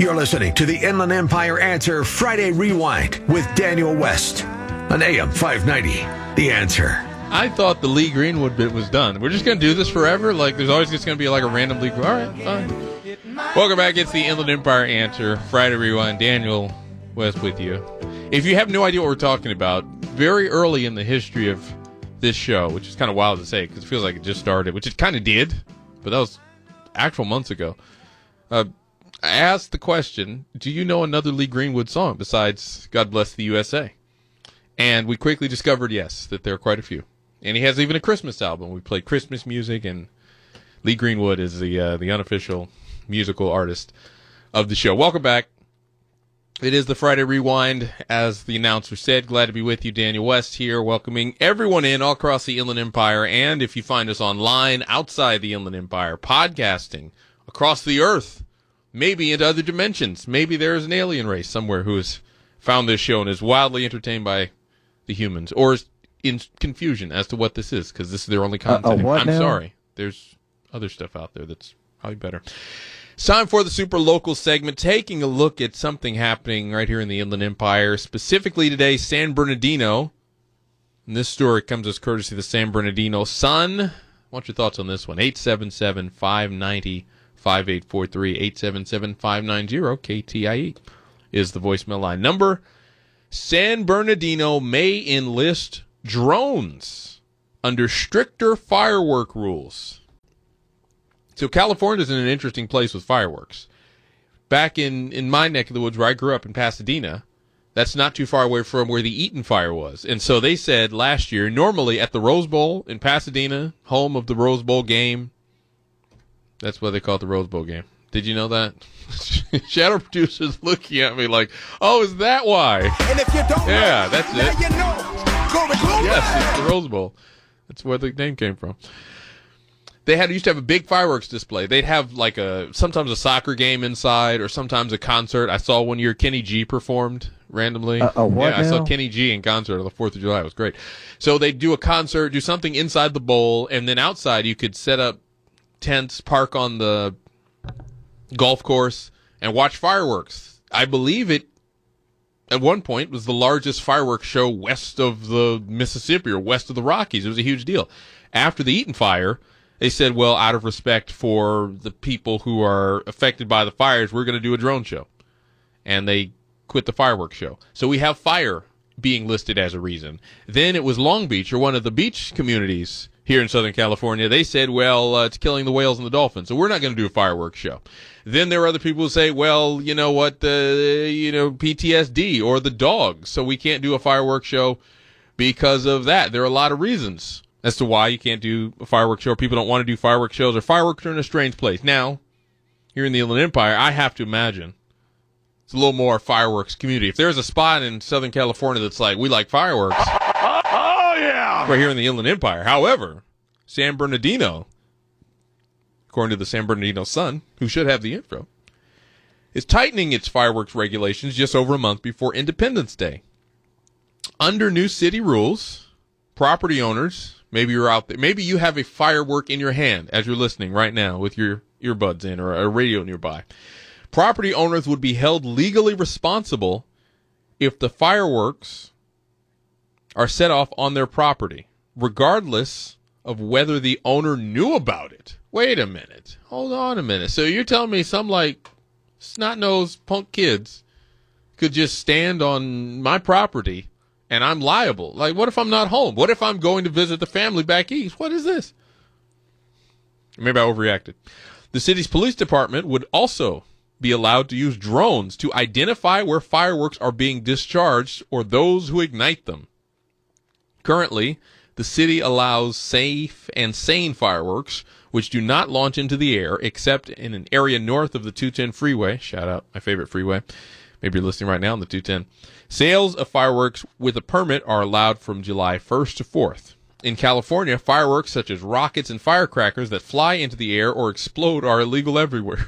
You're listening to the Inland Empire Answer Friday Rewind with Daniel West on AM 590. The Answer. I thought the Lee Greenwood bit was done. We're just going to do this forever? Like, there's always just going to be like a random Lee. All right, fine. Welcome back. It's the Inland Empire Answer Friday Rewind. Daniel West with you. If you have no idea what we're talking about, very early in the history of this show, which is kind of wild to say because it feels like it just started, which it kind of did, but that was actual months ago. I asked the question, do you know another Lee Greenwood song besides God Bless the USA? And we quickly discovered, yes, that there are quite a few. And he has even a Christmas album. We played Christmas music, and Lee Greenwood is the unofficial musical artist of the show. Welcome back. It is the Friday Rewind, as the announcer said. Glad to be with you. Daniel West here, welcoming everyone in all across the Inland Empire. And if you find us online, outside the Inland Empire, podcasting across the earth, maybe into other dimensions. Maybe there's an alien race somewhere who has found this show and is wildly entertained by the humans, or is in confusion as to what this is, because this is their only content. I'm sorry. There's other stuff out there that's probably better. It's time for the Super Local segment, taking a look at something happening right here in the Inland Empire, specifically today, San Bernardino. And this story comes as courtesy of the San Bernardino Sun. What's your thoughts on this one? 877-590-5843, 877-590-KTIE is the voicemail line number. San Bernardino may enlist drones under stricter firework rules. So California's in an interesting place with fireworks. Back in my neck of the woods where I grew up in Pasadena, that's not too far away from where the Eaton fire was. And so they said last year, normally at the Rose Bowl in Pasadena, home of the Rose Bowl game, that's what they call it, the Rose Bowl game. Did you know that? Shadow producer's looking at me like, oh, is that why? And if you don't yeah, know, that's now it. you know. Glory, glory. Yes, it's the Rose Bowl. That's where the name came from. They used to have a big fireworks display. They'd have like sometimes a soccer game inside, or sometimes a concert. I saw one year Kenny G performed randomly. What I now? saw Kenny G in concert on the 4th of July. It was great. So they'd do a concert, do something inside the bowl, and then outside you could set up tents, park on the golf course, and watch fireworks. I believe it, at one point, was the largest fireworks show west of the Mississippi or west of the Rockies. It was a huge deal. After the Eaton fire, they said, well, out of respect for the people who are affected by the fires, we're going to do a drone show. And they quit the fireworks show. So we have fire being listed as a reason. Then it was Long Beach, or one of the beach communities here in Southern California. They said, well, it's killing the whales and the dolphins, so we're not going to do a fireworks show. Then there are other people who say, well, you know what, PTSD or the dogs, so we can't do a fireworks show because of that. There are a lot of reasons as to why you can't do a fireworks show, or people don't want to do fireworks shows, or fireworks are in a strange place. Now, here in the Inland Empire, I have to imagine it's a little more fireworks community. If there's a spot in Southern California that's like, we like fireworks, Oh, yeah. right here in the Inland Empire. However, San Bernardino, according to the San Bernardino Sun, who should have the info, is tightening its fireworks regulations just over a month before Independence Day. Under new city rules, property owners, maybe you're out there, maybe you have a firework in your hand as you're listening right now with your earbuds in, or a radio nearby. Property owners would be held legally responsible if the fireworks are set off on their property, regardless of whether the owner knew about it. Wait a minute. Hold on a minute. So you're telling me some, like, snot-nosed punk kids could just stand on my property and I'm liable? Like, what if I'm not home? What if I'm going to visit the family back east? What is this? Maybe I overreacted. The city's police department would also be allowed to use drones to identify where fireworks are being discharged or those who ignite them. Currently, the city allows safe and sane fireworks, which do not launch into the air except in an area north of the 210 freeway. Shout out, my favorite freeway. Maybe you're listening right now on the 210. Sales of fireworks with a permit are allowed from July 1st to 4th. In California, fireworks such as rockets and firecrackers that fly into the air or explode are illegal everywhere.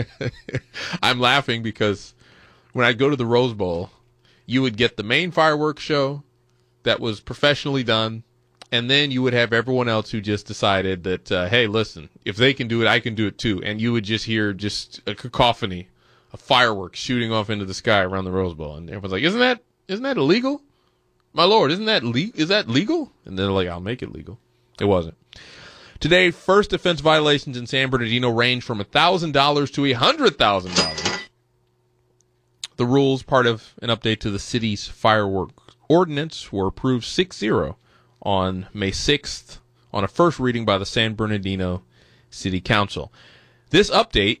I'm laughing because when I go to the Rose Bowl, you would get the main fireworks show that was professionally done, and then you would have everyone else who just decided that, hey, listen, if they can do it, I can do it too. And you would just hear just a cacophony a firework shooting off into the sky around the Rose Bowl, and everyone's like, "Isn't that illegal? My lord, is that legal?" And they're like, "I'll make it legal." It wasn't. Today, first offense violations in San Bernardino range from $1,000 to $100,000. The rules, part of an update to the city's fireworks ordinance, were approved 6-0 on May 6th on a first reading by the San Bernardino City Council. This update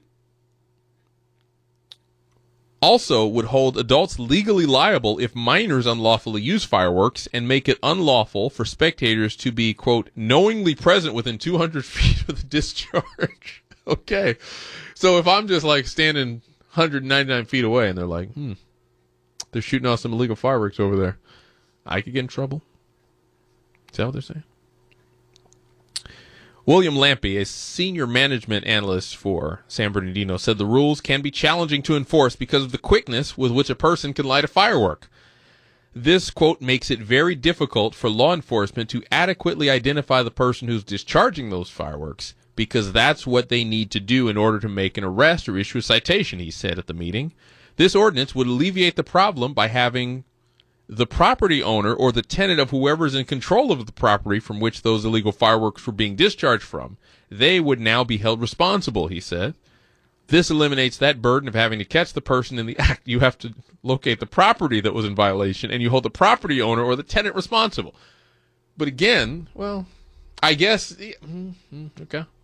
also would hold adults legally liable if minors unlawfully use fireworks and make it unlawful for spectators to be, quote, knowingly present within 200 feet of the discharge. Okay. So if I'm just like standing 199 feet away and they're like, they're shooting off some illegal fireworks over there, I could get in trouble. Is that what they're saying? William Lampy, a senior management analyst for San Bernardino, said the rules can be challenging to enforce because of the quickness with which a person can light a firework. This, quote, makes it very difficult for law enforcement to adequately identify the person who's discharging those fireworks, because that's what they need to do in order to make an arrest or issue a citation, he said at the meeting. This ordinance would alleviate the problem by having the property owner or the tenant of whoever's in control of the property from which those illegal fireworks were being discharged from. They would now be held responsible, he said. This eliminates that burden of having to catch the person in the act. You have to locate the property that was in violation, and you hold the property owner or the tenant responsible. But again, well, I guess, okay.